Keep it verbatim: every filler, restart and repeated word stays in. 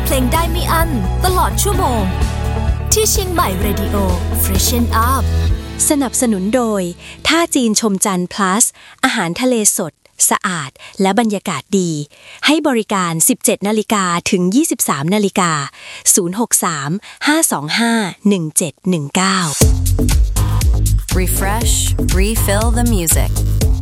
เพลงได้ไม่อั้นตลอดชั่วโมงที่เชียงใหม่ Radio Freshen Up สนับสนุนโดยท่าจีนชมจันทร์ plus อาหารทะเลสดสะอาดและบรรยากาศดีให้บริการ สิบเจ็ดนาฬิกา ถึง ยี่สิบสามนาฬิกา ศูนย์ หก สาม ห้า สอง ห้า หนึ่ง เจ็ด หนึ่ง เก้า Refresh, refill the music.